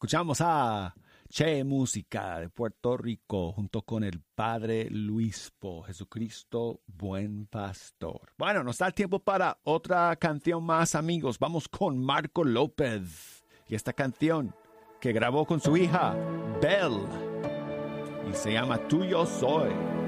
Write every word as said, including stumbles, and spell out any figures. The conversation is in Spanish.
Escuchamos a Che Música de Puerto Rico junto con el Padre Luispo, Jesucristo Buen Pastor. Bueno, nos da el tiempo para otra canción más, amigos. Vamos con Marco López y esta canción que grabó con su hija Belle y se llama Tuyo Soy.